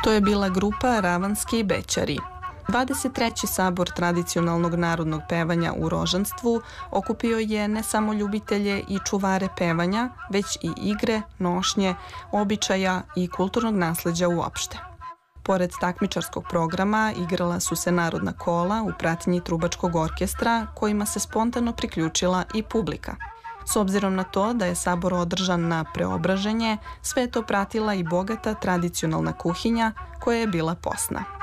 To je bila grupa Ravanski bećari. 23. sabor tradicionalnog narodnog pevanja u Rožanstvu okupio je ne samo ljubitelje i čuvare pevanja, već i igre, nošnje, običaja i kulturnog nasleđa uopšte. Pored takmičarskog programa igrala su se narodna kola u pratnji trubačkog orkestra kojima se spontano priključila i publika. S obzirom na to da je sabor održan na Preobraženje, sve je to pratila i bogata tradicionalna kuhinja koja je bila posna.